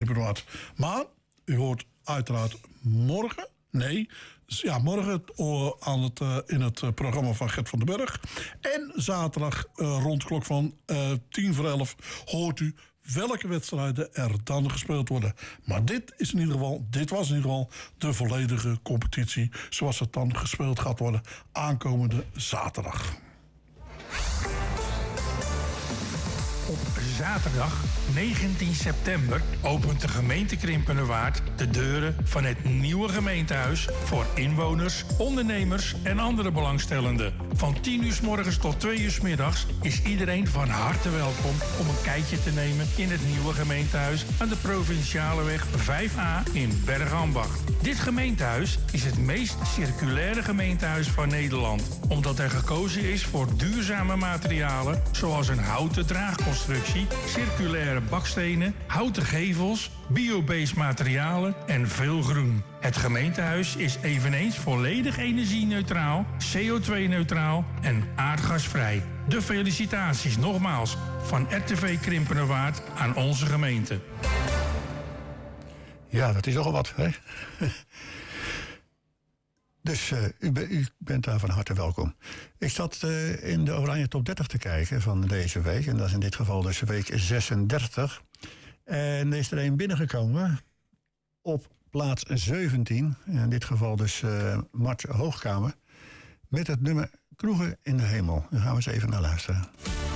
Krimpenerwaard. Maar u hoort uiteraard morgen... Nee, ja, morgen in het programma van Gert van den Berg. En zaterdag rond de klok van 10:50 hoort u welke wedstrijden er dan gespeeld worden. Maar dit was in ieder geval de volledige competitie zoals het dan gespeeld gaat worden aankomende zaterdag. Op zaterdag 19 september opent de gemeente Krimpenerwaard de deuren van het nieuwe gemeentehuis voor inwoners, ondernemers en andere belangstellenden. Van 10 uur 's morgens tot 2 uur 's middags is iedereen van harte welkom om een kijkje te nemen in het nieuwe gemeentehuis aan de Provinciale weg 5A in Bergambacht. Dit gemeentehuis is het meest circulaire gemeentehuis van Nederland, omdat er gekozen is voor duurzame materialen zoals een houten draagconstructie, circulaire bakstenen, houten gevels, biobased materialen en veel groen. Het gemeentehuis is eveneens volledig energie-neutraal, CO2-neutraal en aardgasvrij. De felicitaties nogmaals van RTV Krimpenerwaard aan onze gemeente. Ja, dat is nogal wat, hè? Dus u bent daar van harte welkom. Ik zat in de Oranje Top 30 te kijken van deze week. En dat is in dit geval dus week 36. En er is er een binnengekomen op plaats 17. In dit geval dus Mart Hoogkamer. Met het nummer Kroegen in de Hemel. Daar gaan we eens even naar luisteren.